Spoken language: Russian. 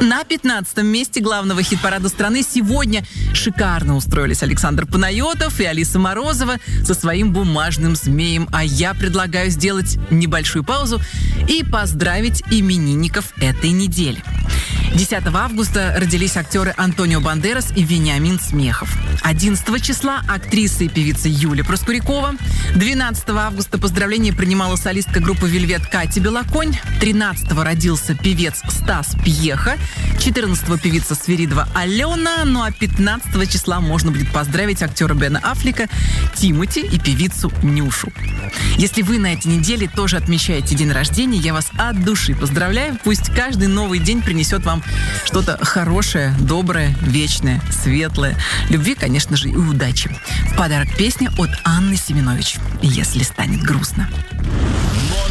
На 15-м месте главного хит-парада страны сегодня шикарно устроились Александр Панайотов и Алиса Морозова со своим «Бумажным змеем». А я предлагаю сделать небольшую паузу и поздравить именинников этой недели. 10 августа родились актеры Антонио Бандерас и Вениамин Смехов. 11 числа актриса и певица Юля Проскурякова. 12 августа поздравления принимала солистка группы «Вельвет» Катя Белоконь. 13-го родился певец Стас Пьеха. 14-го певица Свиридова Алена. Ну а 15 числа можно будет поздравить актера Бена Аффлека Тимоти и певицу Нюшу. Если вы на этой неделе тоже отмечаете день рождения, я вас от души поздравляю. Пусть каждый новый день принесет вам что-то хорошее, доброе, вечное, светлое. Любви, конечно же, и удачи. В подарок песня от Анны Семенович «Если станет грустно».